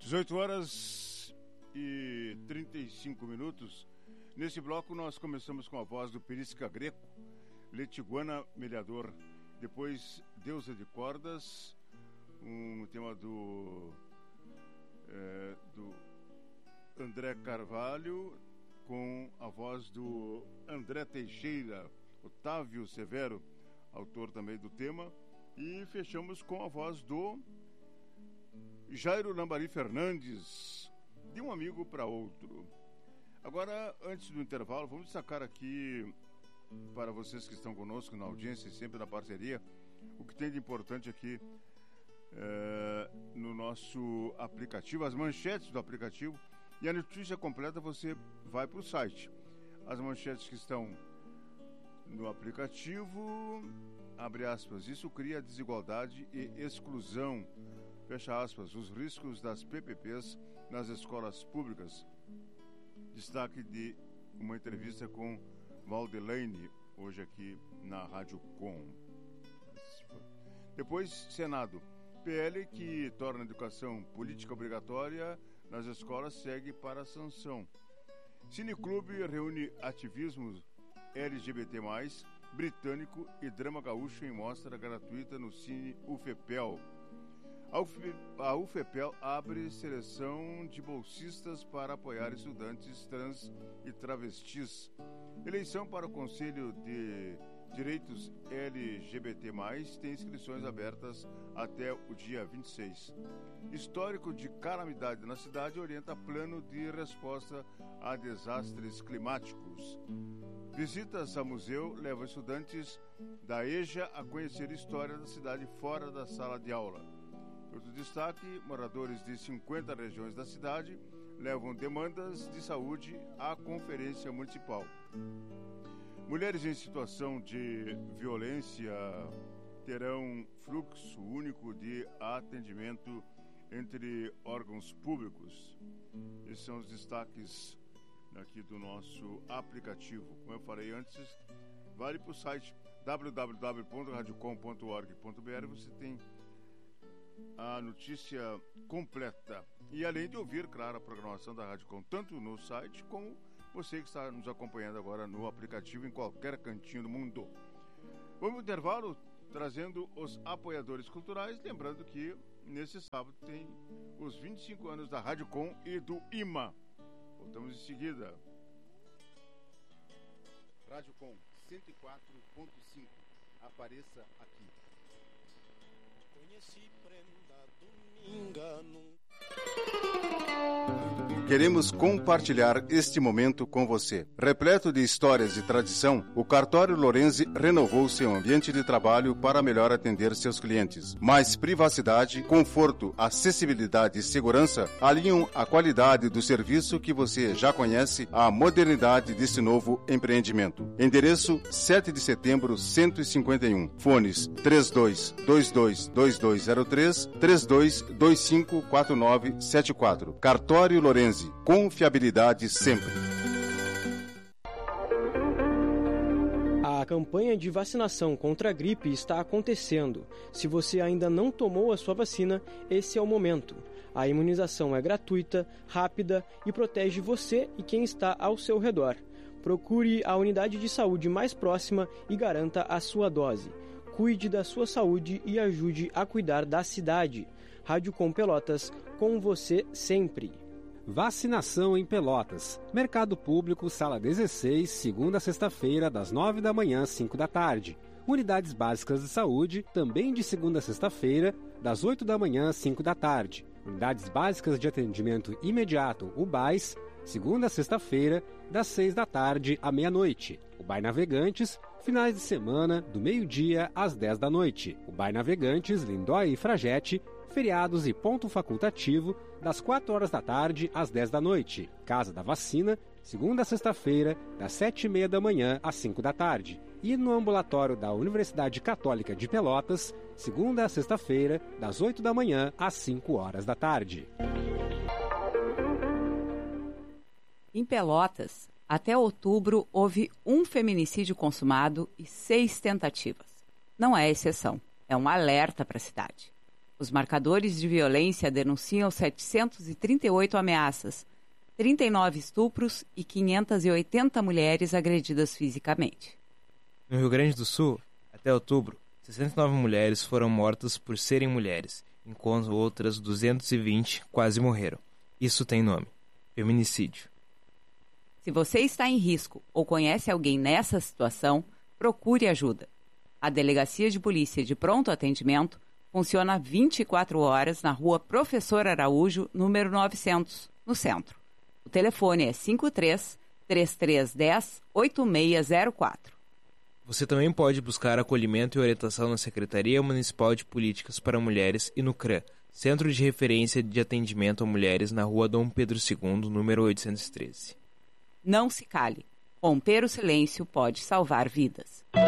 18 horas e 35 minutos. Nesse bloco nós começamos com a voz do Perisca Greco, Letiguana Melhador. Depois Deusa de Cordas, um tema do André Carvalho, com a voz do André Teixeira, Otávio Severo, autor também do tema. E fechamos com a voz do Jairo Lambari Fernandes, de um amigo para outro. Agora, antes do intervalo, vamos destacar aqui para vocês que estão conosco na audiência e sempre na parceria, o que tem de importante aqui no nosso aplicativo, as manchetes do aplicativo, e a notícia completa você vai para o site. As manchetes que estão no aplicativo, abre aspas, isso cria desigualdade e exclusão, fecha aspas, os riscos das PPPs nas escolas públicas. Destaque de uma entrevista com Valdelaine, hoje aqui na Rádio Com. Depois, Senado. PL que torna a educação política obrigatória nas escolas segue para a sanção. Cineclube reúne ativismo LGBT+, britânico e drama gaúcho em mostra gratuita no Cine UFEPEL. A UFEPEL abre seleção de bolsistas para apoiar estudantes trans e travestis. Eleição para o Conselho de Direitos LGBT+, tem inscrições abertas até o dia 26. Histórico de calamidade na cidade orienta plano de resposta a desastres climáticos. Visitas a museu levam estudantes da EJA a conhecer a história da cidade fora da sala de aula. Outro destaque, moradores de 50 regiões da cidade levam demandas de saúde à Conferência Municipal. Mulheres em situação de violência terão fluxo único de atendimento entre órgãos públicos. Esses são os destaques aqui do nosso aplicativo. Como eu falei antes, vale para o site www.radiocom.org.br, você tem a notícia completa. E além de ouvir, claro, a programação da Rádio Com, tanto no site como você que está nos acompanhando agora no aplicativo em qualquer cantinho do mundo. Vamos ao intervalo, trazendo os apoiadores culturais, lembrando que nesse sábado tem os 25 anos da Rádio Com e do IMA. Voltamos em seguida. Rádio Com 104.5. Apareça aqui. Conheci prenda do engano. Queremos compartilhar este momento com você. Repleto de histórias e tradição, o Cartório Lorenzi renovou seu ambiente de trabalho para melhor atender seus clientes. Mais privacidade, conforto, acessibilidade e segurança alinham a qualidade do serviço que você já conhece à modernidade desse novo empreendimento. Endereço 7 de setembro 151. Fones 32222203, 32254974. Cartório Lorenzi. Confiabilidade sempre. A campanha de vacinação contra a gripe está acontecendo. Se você ainda não tomou a sua vacina, esse é o momento. A imunização é gratuita, rápida e protege você e quem está ao seu redor. Procure a unidade de saúde mais próxima e garanta a sua dose. Cuide da sua saúde e ajude a cuidar da cidade. Rádio Com Pelotas, com você sempre. Vacinação em Pelotas. Mercado Público, Sala 16, segunda a sexta-feira, das 9 da manhã às 5 da tarde. Unidades Básicas de Saúde, também de segunda a sexta-feira, das 8 da manhã às 5 da tarde. Unidades Básicas de Atendimento Imediato, UBAIS, segunda a sexta-feira, das 6 da tarde à meia-noite. UBAI Navegantes, finais de semana, do meio-dia às 10 da noite. UBAI Navegantes, Lindóia e Fragete, feriados e ponto facultativo, das 4 horas da tarde às 10 da noite. Casa da Vacina, segunda a sexta-feira, das 7h30 da manhã às 5 da tarde. E no ambulatório da Universidade Católica de Pelotas, segunda a sexta-feira, das 8 da manhã às 5 horas da tarde. Em Pelotas, até outubro, houve um feminicídio consumado e 6 tentativas. Não é exceção, é um alerta para a cidade. Os marcadores de violência denunciam 738 ameaças, 39 estupros e 580 mulheres agredidas fisicamente. No Rio Grande do Sul, até outubro, 69 mulheres foram mortas por serem mulheres, enquanto outras 220 quase morreram. Isso tem nome: feminicídio. Se você está em risco ou conhece alguém nessa situação, procure ajuda. A Delegacia de Polícia de Pronto Atendimento funciona 24 horas na Rua Professor Araújo, número 900, no centro. O telefone é 53-3310-8604. Você também pode buscar acolhimento e orientação na Secretaria Municipal de Políticas para Mulheres e no CRAM, Centro de Referência de Atendimento a Mulheres, na Rua Dom Pedro II, número 813. Não se cale. Romper o silêncio pode salvar vidas.